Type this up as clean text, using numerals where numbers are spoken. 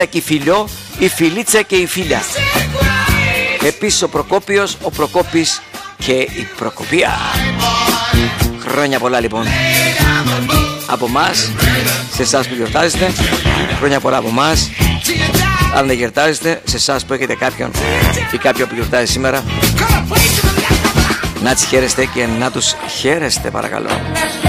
και η Φιλιό, η Φιλίτσα και η Φίλια. Επίσης ο Προκόπιος, ο Προκόπης και η Προκοπία. Χρόνια πολλά λοιπόν από εμάς σε εσάς που γιορτάζετε. Χρόνια πολλά από εμάς. Αν δεν γιορτάζετε, σε εσάς που έχετε κάποιον ή κάποιον που γιορτάζει σήμερα, να τις χαίρεστε και να τους χαίρεστε παρακαλώ.